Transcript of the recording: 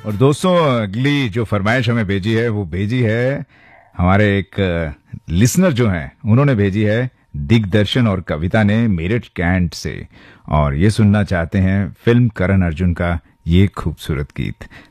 और दोस्तों अगली जो फरमाइश हमें भेजी है वो भेजी है हमारे एक लिसनर जो हैं उन्होंने भेजी है दिग्दर्शन और कविता ने मेरठ कैंट से, और ये सुनना चाहते हैं फिल्म करण अर्जुन का ये खूबसूरत गीत।